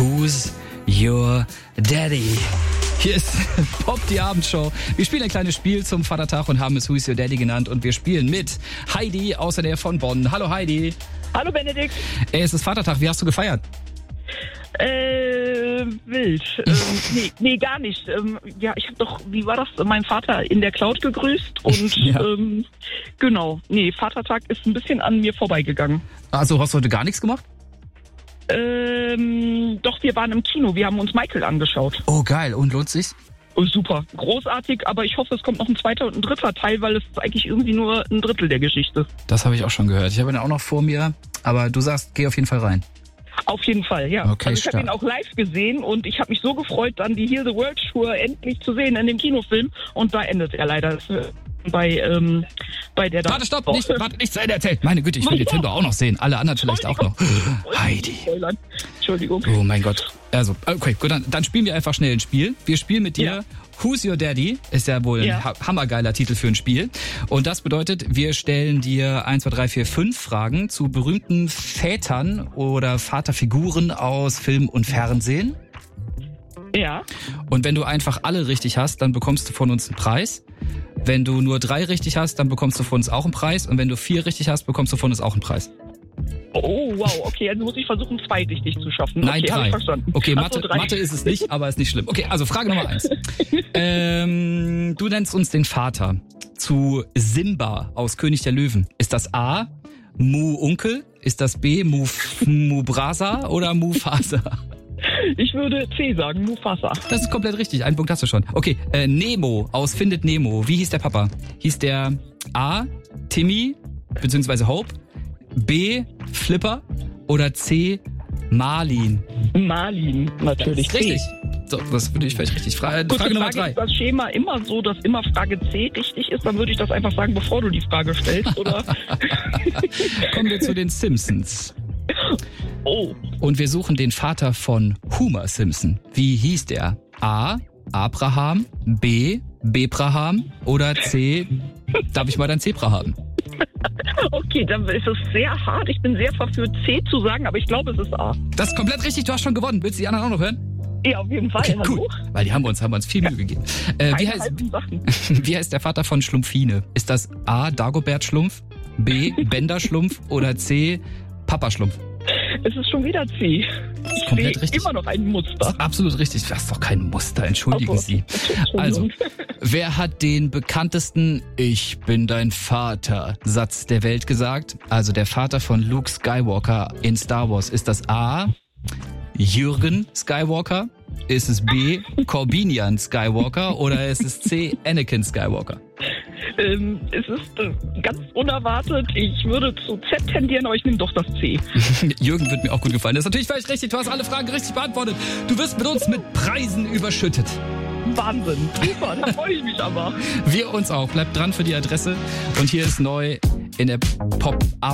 Who's Your Daddy? Hier ist Pop, die Abendshow. Wir spielen ein kleines Spiel zum Vatertag und haben es Who's Your Daddy genannt. Und wir spielen mit Heidi aus der Nähe von Bonn. Hallo Heidi. Hallo Benedikt. Es ist Vatertag. Wie hast du gefeiert? Wild. Nee, gar nicht. Ja, ich habe doch, wie war das, meinen Vater in der Cloud gegrüßt und Ja. Genau. Nee, Vatertag ist ein bisschen an mir vorbeigegangen. Also hast du heute gar nichts gemacht? Doch, wir waren im Kino, wir haben uns Michael angeschaut. Oh geil. Und lohnt sich's? Oh, super, großartig, aber ich hoffe, es kommt noch ein zweiter und ein dritter Teil, weil es ist eigentlich irgendwie nur ein Drittel der Geschichte. Das habe ich auch schon gehört. Ich habe ihn auch noch vor mir. Aber du sagst, geh auf jeden Fall rein. Auf jeden Fall, ja. Okay, also ich habe stark. ihn auch live gesehen und ich habe mich so gefreut, dann die Heal the World Tour endlich zu sehen in dem Kinofilm. Und da endet er leider bei der... Warte, stopp, nicht zu Ende erzählt. Meine Güte, ich will den Film doch auch noch sehen. Alle anderen vielleicht auch noch. Heidi. Entschuldigung. Oh mein Gott. Also, okay, gut, dann spielen wir einfach schnell ein Spiel. Wir spielen mit dir Ja. Who's Your Daddy? Ist ja wohl ein hammergeiler Titel für ein Spiel. Und das bedeutet, wir stellen dir 1, 2, 3, 4, 5 Fragen zu berühmten Vätern oder Vaterfiguren aus Film und Fernsehen. Ja. Und wenn du einfach alle richtig hast, dann bekommst du von uns einen Preis. Wenn du nur 3 richtig hast, dann bekommst du von uns auch einen Preis. Und wenn du 4 richtig hast, bekommst du von uns auch einen Preis. Oh, wow, okay, also muss ich versuchen, 2 richtig zu schaffen. Nein, okay, hab 3. ich verstanden. Okay, Ach so, Mathe ist es nicht, aber ist nicht schlimm. Okay, also Frage Nummer 1. Du nennst uns den Vater zu Simba aus König der Löwen. Ist das A, Mu Onkel? Ist das B, Mubrasa oder Mufasa? Ich würde C sagen, Mufasa. Das ist komplett richtig. Einen Punkt hast du schon. Okay, Nemo aus Findet Nemo. Wie hieß der Papa? Hieß der A, Timmy bzw. Hope, B, Flipper oder C, Marlin? Marlin, natürlich. Das ist richtig. So, das finde ich vielleicht richtig. Frage Nummer 3. Ist das Schema immer so, dass immer Frage C richtig ist? Dann würde ich das einfach sagen, bevor du die Frage stellst, oder? Kommen wir zu den Simpsons. Oh. Und wir suchen den Vater von Homer Simpson. Wie hieß der? A, Abraham, B, Bebraham oder C, darf ich mal dein Zebra haben? Okay, dann ist es sehr hart. Ich bin sehr verführt, C zu sagen, aber ich glaube, es ist A. Das ist komplett richtig, du hast schon gewonnen. Willst du die anderen auch noch hören? Ja, auf jeden Fall. Okay, Hallo? cool. Weil die haben uns viel Mühe gegeben. Wie heißt der Vater von Schlumpfine? Ist das A, Dagobert Schlumpf, B, Bender Schlumpf oder C, Papa Schlumpf? Es ist schon wieder C. Ich komplett sehe richtig. immer noch ein Muster. Das ist absolut richtig. Das ist doch kein Muster, entschuldigen Sie. Also, wer hat den bekanntesten Ich bin dein Vater Satz der Welt gesagt? Also der Vater von Luke Skywalker in Star Wars. Ist das A, Jürgen Skywalker? Ist es B, Corbinian Skywalker? Oder ist es C, Anakin Skywalker? Es ist ganz unerwartet. Ich würde zu Z tendieren, aber ich nehme doch das C. Jürgen wird mir auch gut gefallen. Das ist natürlich völlig richtig. Du hast alle Fragen richtig beantwortet. Du wirst mit uns mit Preisen überschüttet. Wahnsinn. Super, da freue ich mich aber. Wir uns auch. Bleibt dran für die Adresse. Und hier ist neu in der Pop